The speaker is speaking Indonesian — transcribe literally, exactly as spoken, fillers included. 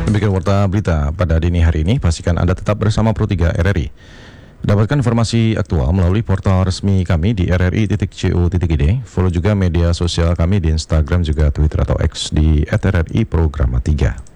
Demikian warta berita pada dini hari ini. Pastikan Anda tetap bersama Pro tiga R R I. Dapatkan informasi aktual melalui portal resmi kami di r r i titik co titik i d. Follow juga media sosial kami di Instagram juga Twitter atau X di et r r i programa tiga.